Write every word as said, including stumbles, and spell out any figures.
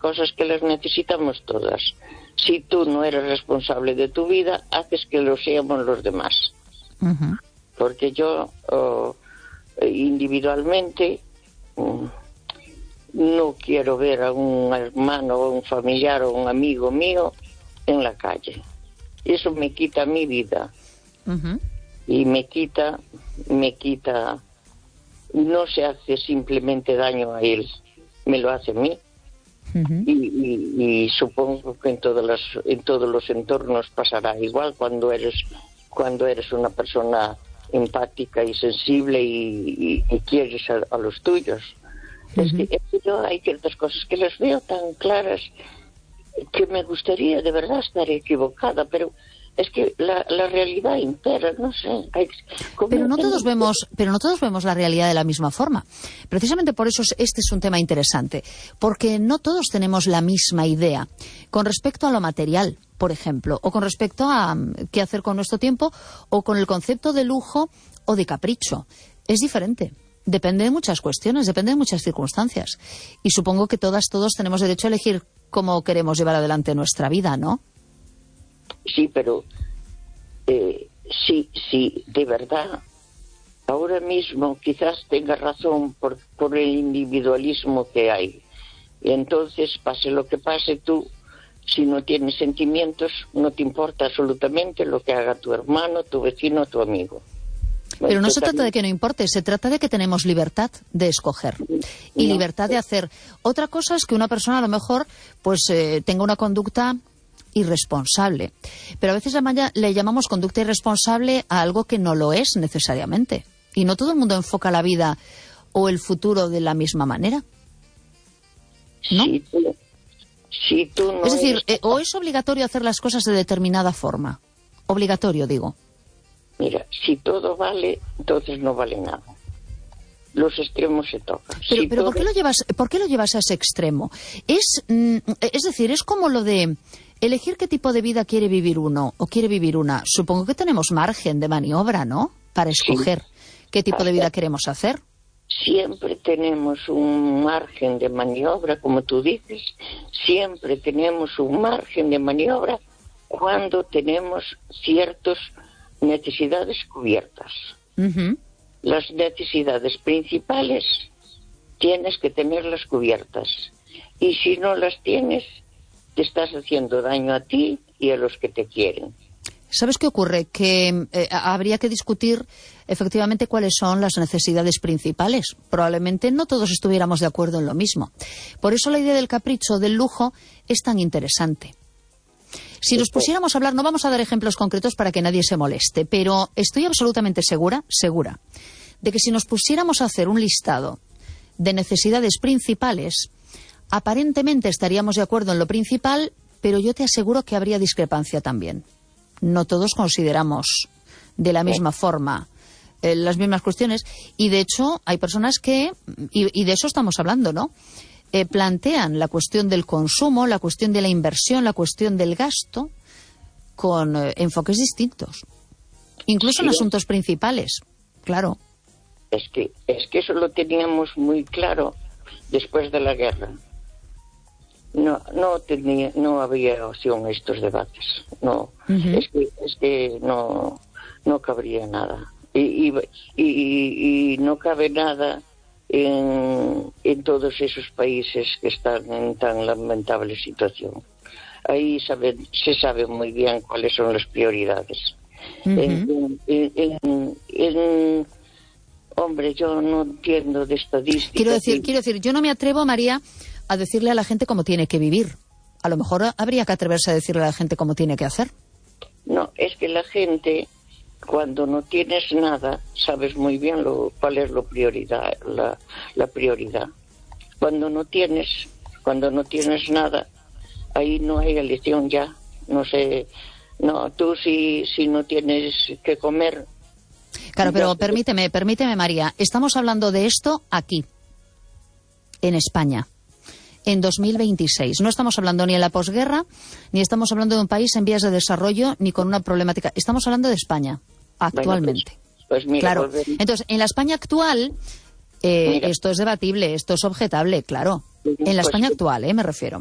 cosas que las necesitamos todas. Si tú no eres responsable de tu vida, haces que lo seamos los demás. Uh-huh. Porque yo, oh, individualmente, no quiero ver a un hermano o un familiar o un amigo mío en la calle. Eso me quita mi vida. Uh-huh. Y me quita, me quita, no se hace simplemente daño a él, me lo hace a mí. Uh-huh. y, y, y supongo que en todos los, en todos los entornos pasará igual cuando eres, cuando eres una persona empática y sensible y, y, y quieres a, a los tuyos. Uh-huh. Es que, es que yo hay ciertas cosas que las veo tan claras que me gustaría de verdad estar equivocada, pero es que la, la realidad impera, no sé. Hay, pero no todos vemos, pero no todos vemos la realidad de la misma forma. Precisamente por eso este es un tema interesante, porque no todos tenemos la misma idea con respecto a lo material, por ejemplo, o con respecto a um, qué hacer con nuestro tiempo, o con el concepto de lujo o de capricho. Es diferente. Depende de muchas cuestiones, depende de muchas circunstancias. Y supongo que todas, todos tenemos derecho a elegir cómo queremos llevar adelante nuestra vida, ¿no? Sí, pero eh, sí, sí, de verdad, ahora mismo quizás tenga razón por, por el individualismo que hay. Y entonces, pase lo que pase, tú, si no tienes sentimientos, no te importa absolutamente lo que haga tu hermano, tu vecino, tu amigo. Pero no se trata de que no importe, se trata de que tenemos libertad de escoger y no. libertad de hacer. Otra cosa es que una persona a lo mejor pues eh, tenga una conducta irresponsable. Pero a veces le llamamos conducta irresponsable a algo que no lo es necesariamente. Y no todo el mundo enfoca la vida o el futuro de la misma manera, ¿no? Si tú, si tú no es decir, eres... eh, o es obligatorio hacer las cosas de determinada forma. Obligatorio, digo. Mira, si todo vale, entonces no vale nada. Los extremos se tocan. Pero, si pero todo... ¿por qué lo llevas, por qué lo llevas a ese extremo? Es, mm, es decir, es como lo de elegir qué tipo de vida quiere vivir uno o quiere vivir una. Supongo que tenemos margen de maniobra, ¿no? Para escoger sí. qué tipo de vida queremos hacer. Siempre tenemos un margen de maniobra, como tú dices. Siempre tenemos un margen de maniobra cuando tenemos ciertas necesidades cubiertas. Uh-huh. Las necesidades principales tienes que tenerlas cubiertas. Y si no las tienes, te estás haciendo daño a ti y a los que te quieren. ¿Sabes qué ocurre? Que eh, habría que discutir efectivamente cuáles son las necesidades principales. Probablemente no todos estuviéramos de acuerdo en lo mismo. Por eso la idea del capricho, del lujo, es tan interesante. Si nos pusiéramos a hablar, no vamos a dar ejemplos concretos para que nadie se moleste, pero estoy absolutamente segura, segura, de que si nos pusiéramos a hacer un listado de necesidades principales, aparentemente estaríamos de acuerdo en lo principal, pero yo te aseguro que habría discrepancia también. No todos consideramos de la misma forma eh, las mismas cuestiones, y de hecho hay personas que, y, y de eso estamos hablando, ¿no?, Eh, plantean la cuestión del consumo, la cuestión de la inversión, la cuestión del gasto con eh, enfoques distintos, incluso sí. en asuntos principales, claro. Es que, es que eso lo teníamos muy claro después de la guerra. No, no tenía, no había opción a estos debates. No, uh-huh. es que, es que no, no cabría nada. Y, y, y, y no cabe nada En, en todos esos países que están en tan lamentable situación. Ahí sabe, se sabe muy bien cuáles son las prioridades. Uh-huh. en, en, en, en, hombre, yo no entiendo de estadística. Quiero decir, quiero decir, yo no me atrevo, María, a decirle a la gente cómo tiene que vivir. A lo mejor habría que atreverse a decirle a la gente cómo tiene que hacer. No, es que la gente, cuando no tienes nada, sabes muy bien lo, cuál es lo prioridad, la, la prioridad. Cuando no tienes, cuando no tienes nada, ahí no hay elección ya. No sé, no, tú si, si no tienes que comer. Claro, pero permíteme, permíteme, María, estamos hablando de esto aquí, en España, en dos mil veintiséis. No estamos hablando ni en la posguerra, ni estamos hablando de un país en vías de desarrollo, ni con una problemática. Estamos hablando de España, actualmente. Bueno, pues, pues mira, claro. Pues, entonces, en la España actual, eh, esto es debatible, esto es objetable, claro. En la pues, España actual, eh, me refiero.